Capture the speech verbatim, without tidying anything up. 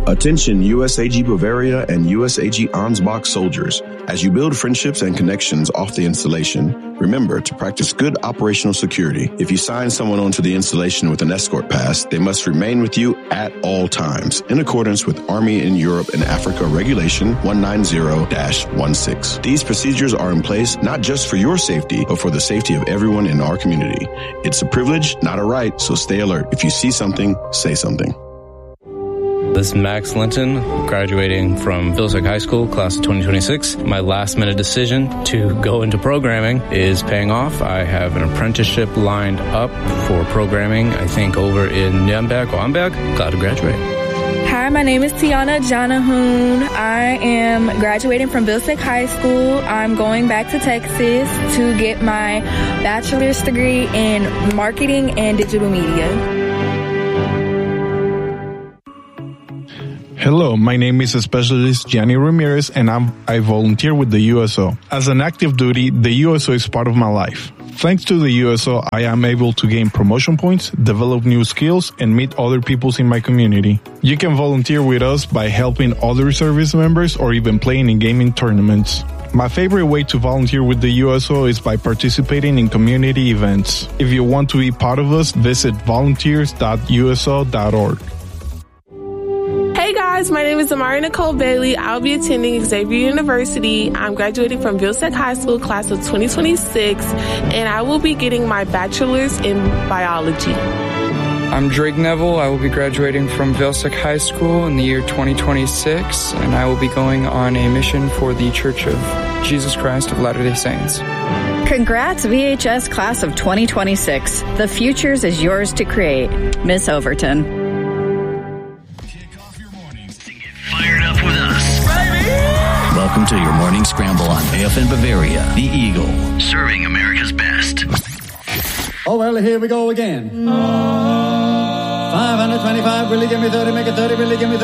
Attention U S A G Bavaria and U S A G Ansbach soldiers. As you build friendships and connections off the installation, remember to practice good operational security. If you sign someone onto the installation with an escort pass, they must remain with you at all times, in accordance with Army in Europe and Africa Regulation one ninety dash sixteen. These procedures are in place not just for your safety, but for the safety of everyone in our community. It's a privilege, not a right, so stay alert. If you see something, say something. This is Max Linton, graduating from Vilsack High School, class of twenty twenty-six. My last-minute decision to go into programming is paying off. I have an apprenticeship lined up for programming, I think, over in Nürnberg or Amberg. Glad to graduate. Hi, my name is Tiana Jonahoon. I am graduating from Vilsack High School. I'm going back to Texas to get my bachelor's degree in marketing and digital media. Hello, my name is Specialist Gianni Ramirez, and I'm, I volunteer with the U S O. As an active duty, the U S O is part of my life. Thanks to the U S O, I am able to gain promotion points, develop new skills, and meet other peoples in my community. You can volunteer with us by helping other service members or even playing in gaming tournaments. My favorite way to volunteer with the U S O is by participating in community events. If you want to be part of us, visit volunteers dot U S O dot org. Hey guys, my name is Amari Nicole Bailey. I'll be attending Xavier University. I'm graduating from Vilsack High School, class of twenty twenty-six, and I will be getting my bachelor's in biology. I'm Drake Neville. I will be graduating from Vilsack High School in the year twenty twenty-six, and I will be going on a mission for the Church of Jesus Christ of Latter-day Saints. Congrats, V H S class of twenty twenty-six. The futures is yours to create. Miss Overton. Welcome to your morning scramble on A F N Bavaria, the Eagle, serving America's best. Oh, well, here we go again. five hundred twenty-five, really give me thirty, make it thirty, really give me thirty.